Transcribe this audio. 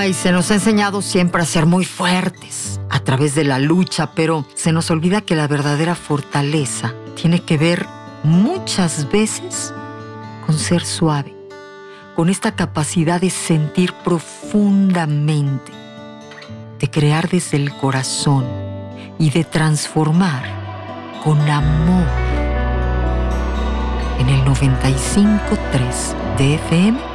Ay, se nos ha enseñado siempre a ser muy fuertes a través de la lucha, pero se nos olvida que la verdadera fortaleza tiene que ver muchas veces con ser suave, con esta capacidad de sentir profundamente, de crear desde el corazón y de transformar con amor. En el 95.3 de FM